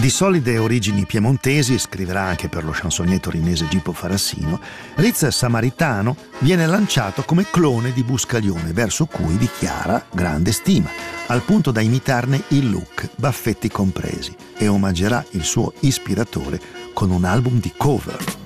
Di solide origini piemontesi, scriverà anche per lo chansonnier torinese Gippo Farassino, Riz Samaritano viene lanciato come clone di Buscaglione, verso cui dichiara grande stima, al punto da imitarne il look, baffetti compresi, e omaggerà il suo ispiratore con un album di cover.